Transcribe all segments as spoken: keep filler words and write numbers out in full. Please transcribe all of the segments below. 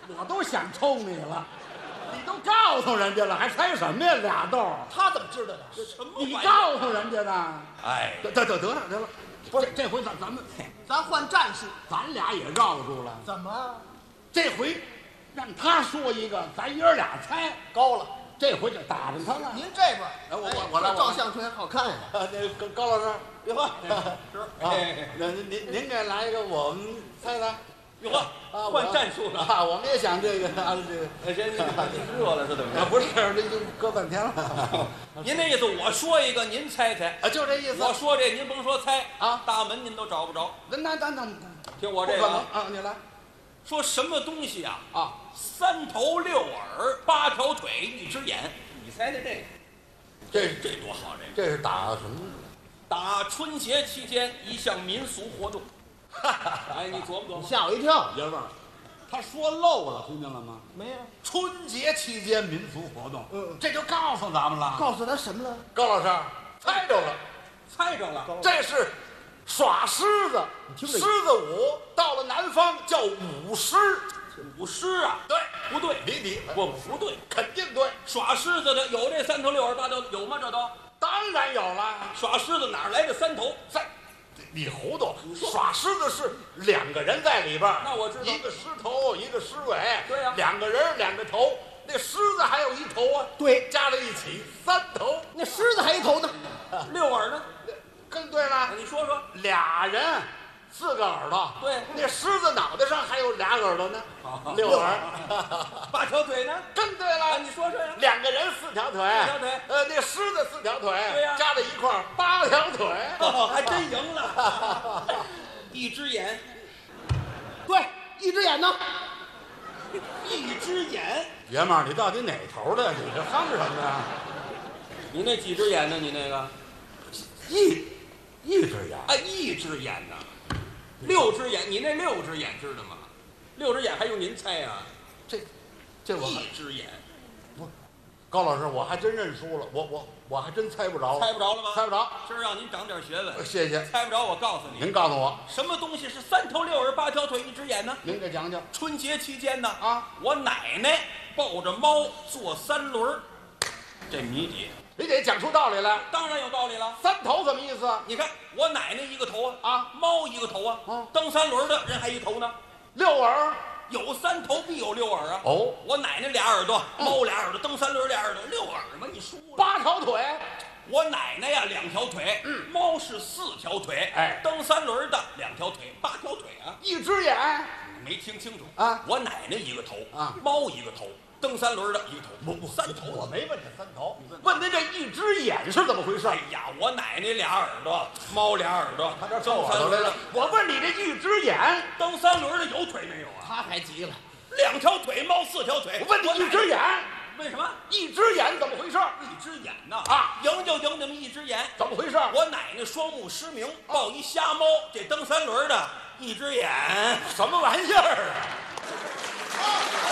我都想抽你了，你都告诉人家了，还猜什么呀？俩豆， 他怎么知道的？这什么玩意儿？ 你告诉人家的。 哎， 得得得得了得了，不是这回咱咱们咱换战术， 咱俩也绕住了。 怎么这回让他说一个，咱爷儿俩猜。 高了？ 这回就打着他了。 您这边， 哎，我我我来， 照相出来好看呀。 啊，那高高老师， 别换， 是啊，那您您您给来一个，我们猜猜。 哟呵， 啊， 换战术了啊！我们也想这个啊，这个哎，谁您热了是怎么着？ 啊，不是，这就搁半天了。 您那意思，我说一个，您猜猜。 啊，就这意思。 我说这，您甭说猜啊， 大门您都找不着。 那那那那， 听我这个啊， 啊，你来。 说什么东西啊？ 啊， 三头六耳，八条腿，一只眼。你猜猜这个？ 这这多好！这这是打什么？ 打春节期间一项民俗活动。哎，你琢磨琢磨。 吓我一跳。 爷们儿，他说漏了，听见了吗？ 没有。 春节期间民俗活动， 嗯， 这就告诉咱们了。 告诉他什么了？ 高老师，猜着了， 猜着了。 这是耍狮子。 你听着， 狮子舞到了南方叫舞狮。 舞狮啊？ 对， 不对， 离题。 不不对， 肯定对。 耍狮子的有这三头六耳八条有吗？这都当然有了。 耍狮子哪儿来的三头？ 三，你糊涂。耍狮子是两个人在里边， 那我知道， 一个狮头，一个狮尾。 对呀， 两个人两个头，那狮子还有一头啊。 对， 加在一起三头。 那狮子还一头呢， 六耳呢？ 更对了。 你说说， 俩人四个耳朵。 对， 那狮子脑袋上还有俩耳朵呢，六耳。 八条腿呢？ 更对了。 你说说呀。 两个人四条腿， 四条腿。 呃，那狮子四条腿， 对呀， 加在一块儿八条腿。 还真赢了。一只眼。 对，一只眼呢？ 一只眼。 爷们儿，你到底哪头的？你这夯什么呀？ 你那几只眼呢？你那个一一只眼啊，一只眼呢？六只眼，你那六只眼知道吗？六只眼还用您猜啊？ 这这我一只眼。 不，高老师，我还真认输了，我我我还真猜不着了。 猜不着了吗？ 猜不着。 今儿让您长点学问。 谢谢。 猜不着，我告诉你。 您告诉我， 什么东西是三头六耳八条腿一只眼呢？ 您给讲讲。 春节期间呢， 啊， 我奶奶抱着猫坐三轮儿，这谜底。 你得讲出道理来。 当然有道理了。 三头什么意思？ 你看我奶奶一个头啊， 啊， 猫一个头啊， 嗯， 蹬三轮的人还一头呢。 六耳， 有三头必有六耳啊。 哦， 我奶奶俩耳朵，猫俩耳朵，蹬三轮俩耳朵，六耳嘛，你输了。 八条腿。 我奶奶呀两条腿，嗯，猫是四条腿， 哎， 蹬三轮的两条腿，八条腿啊。 一只眼。 没听清楚啊？ 我奶奶一个头啊， 猫一个头，蹬三轮的一个头， 不不， 三头。 我没问他三头，问您这一只眼是怎么回事？ 哎呀，我奶奶俩耳朵，猫俩耳朵， 他这蹬三轮的。 我问你这一只眼， 蹬三轮的有腿没有啊？ 他还急了， 两条腿，猫四条腿。 我问你一只眼， 为什么？ 一只眼怎么回事？ 一只眼呐啊， 赢就赢那么一只眼， 怎么回事？ 我奶奶双目失明，抱一瞎猫，这蹬三轮的一只眼， 什么玩意儿啊？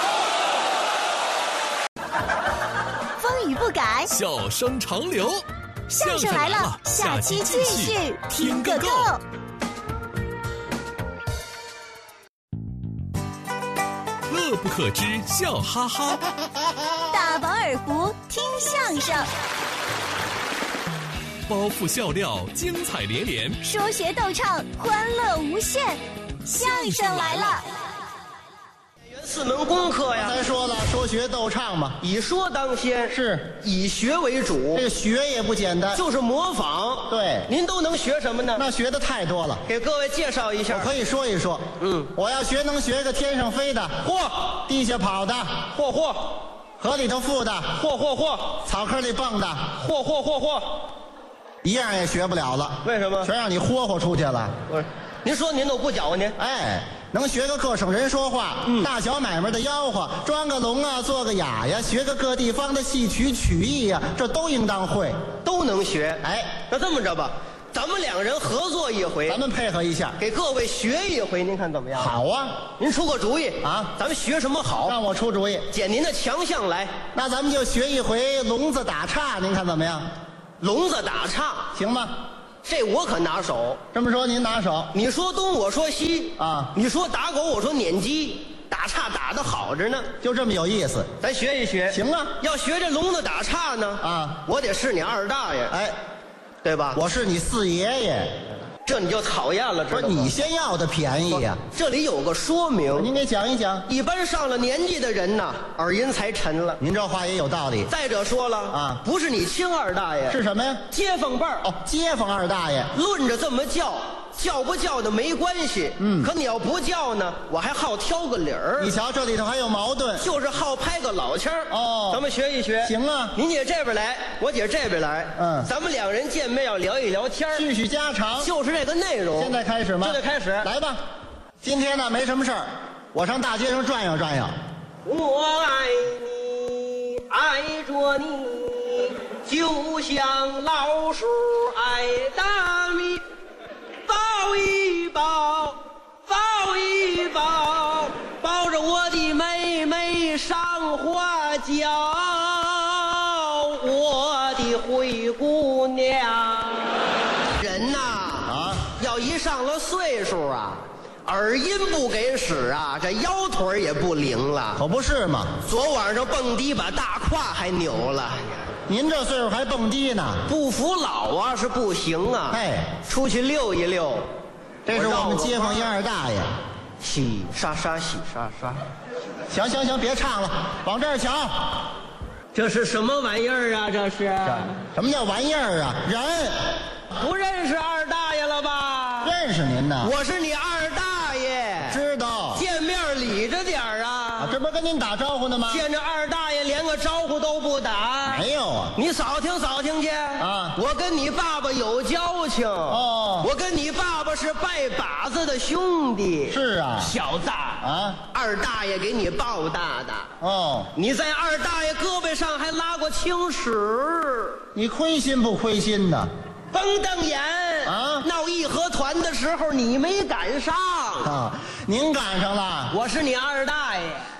风雨不改， 笑声长流。 相声来了，下期继续听个够。 乐不可支，笑哈哈。 大饱耳福，听相声。 包袱笑料，精彩连连。 说学逗唱，欢乐无限。相声来了。 四门功课呀， 咱说了，说学逗唱嘛， 以说当先， 是以学为主。 这个学也不简单， 就是模仿。 对， 您都能学什么呢？ 那学的太多了， 给各位介绍一下。 我可以说一说。 嗯， 我要学能学个天上飞的， 嚯； 地下跑的， 嚯嚯； 河里头浮的， 嚯嚯嚯； 草坑里蹦的， 嚯嚯嚯嚯。 一样也学不了了。 为什么？ 全让你霍霍出去了。 不是，您说您都不搅和您？ 哎。能学个各省人说话，嗯，大小买卖的吆喝，装个聋啊，做个哑呀，学个各地方的戏曲曲艺呀，这都应当会， 都能学。 哎， 那这么着吧，咱们两人合作一回， 咱们配合一下， 给各位学一回，您看怎么样？ 好啊， 您出个主意啊， 咱们学什么好？ 让我出主意， 捡您的强项来。 那咱们就学一回聋子打岔，您看怎么样？ 聋子打岔行吗？ 这我可拿手。 这么说您拿手， 你说东我说西啊， 你说打狗我说撵鸡， 打岔打得好着呢。 就这么有意思。 咱学一学。 行啊， 要学这聋子打岔呢， 啊， 我得是你二大爷， 哎， 对吧？ 我是你四爷爷， 这你就讨厌了，知道吗？ 不是你先要的便宜呀、 这里有个说明， 您给讲一讲。 一般上了年纪的人呐，耳音才沉了。 您这话也有道理。 再者说了啊不是你亲二大爷， 是什么呀？ 街坊辈儿。 哦，街坊二大爷。 论着这么叫，叫不叫的没关系。 嗯可你要不叫呢，我还好挑个理儿。 你瞧这里头还有矛盾。 就是好拍个老腔儿。 哦咱们学一学。 行啊您姐这边来，我姐这边来。 嗯咱们两人见面要聊一聊天儿叙叙家常。 就是这个内容。 现在开始吗？ 现在开始。 来吧。今天呢没什么事儿，我上大街上转悠转悠。 我爱你，爱着你，就像老鼠爱大米。抱一抱，抱一抱，抱着我的妹妹上花轿，我的灰姑娘。人呐， 啊， 要一上了岁数啊，耳音不给使啊，这腰腿也不灵了。 可不是嘛。 昨晚上蹦迪把大胯还扭了， 您这岁数还蹦迪呢？ 不服老啊是不行啊。 哎， 出去溜一溜， 这是我们街坊一二大爷。 洗刷刷洗刷刷。 行行行，别唱了，往这儿瞧。 这是什么玩意儿啊？这是什么叫玩意儿啊？人不认识二大爷了吧？ 认识您呢。 我是你二大爷， 知道。 见面礼着点儿啊。 啊，这不是跟您打招呼呢吗？ 见着二大爷连个招呼都不打。 没有啊。 你扫听扫听去啊我跟你爸爸有交情哦我跟你爸爸是拜把子的兄弟。 是啊。 小子啊， 二大爷给你抱大的， 哦， 你在二大爷胳膊上还拉过青屎， 你亏心不亏心呢？ 甭瞪眼啊闹义和团的时候你没赶上啊，您赶上了。 我是你二大爷。